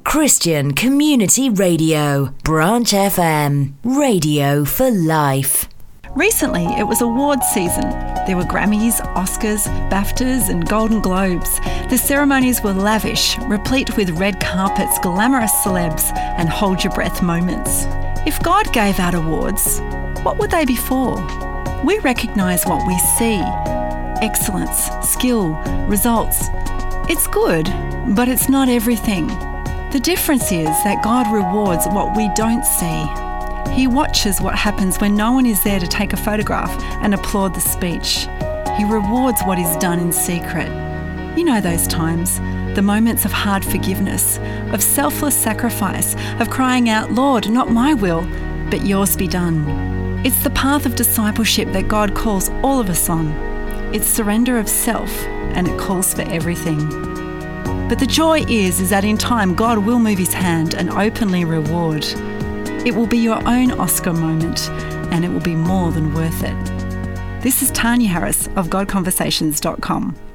Christian Community Radio, Branch FM, radio for life. Recently, it was awards season. There were Grammys, Oscars, BAFTAs and Golden Globes. The ceremonies were lavish, replete with red carpets, glamorous celebs and hold-your-breath moments. If God gave out awards, what would they be for? We recognise what we see. Excellence, skill, results. It's good, but it's not everything. The difference is that God rewards what we don't see. He watches what happens when no one is there to take a photograph and applaud the speech. He rewards what is done in secret. You know those times, the moments of hard forgiveness, of selfless sacrifice, of crying out, "Lord, not my will, but yours be done." It's the path of discipleship that God calls all of us on. It's surrender of self, and it calls for everything. But the joy is that in time God will move his hand and openly reward. It will be your own Oscar moment, and it will be more than worth it. This is Tanya Harris of GodConversations.com.